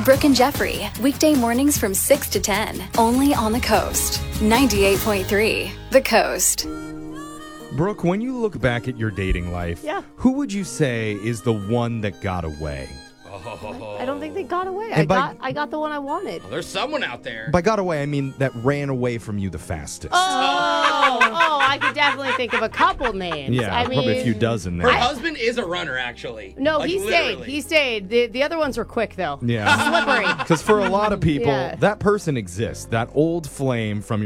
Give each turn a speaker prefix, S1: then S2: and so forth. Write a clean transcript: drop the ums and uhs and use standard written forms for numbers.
S1: Brooke and Jeffrey, weekday mornings from 6 to 10, only on the Coast. 98.3, The Coast.
S2: Brooke, when you look back at your dating life, who would you say is the one that got away?
S3: I don't think they got away.
S2: And
S3: I got the one I wanted.
S4: Well, there's someone out there.
S2: By got away, I mean that ran away from you the fastest.
S3: I could definitely think of a couple names.
S2: Yeah,
S3: I mean,
S2: probably a few dozen
S4: Her
S2: there.
S4: husband is a runner, actually.
S3: No,
S4: Like,
S3: he
S4: literally.
S3: stayed. The other ones were quick, though.
S2: Yeah.
S3: Slippery.
S2: Because for a lot of people,
S3: Yeah.
S2: that person exists. That old flame from